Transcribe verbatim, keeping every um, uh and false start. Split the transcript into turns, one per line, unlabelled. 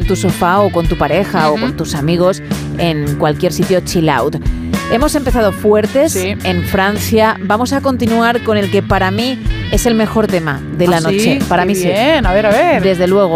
tu sofá o con tu pareja uh-huh. o con tus amigos en cualquier sitio chill out. Hemos empezado fuertes sí. en Francia. Vamos a continuar con el que para mí es el mejor tema de la
¿Ah,
noche.
Sí?
Para
Qué
mí
bien.
sí.
A ver, a ver.
Desde luego.